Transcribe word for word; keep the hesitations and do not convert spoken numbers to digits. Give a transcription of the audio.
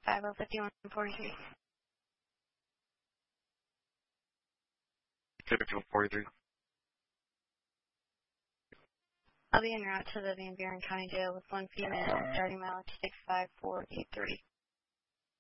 five oh five one forty-three. fifty-one forty-three. I'll be en route to the Van Buren County Jail with one female starting mileage six five four eight three.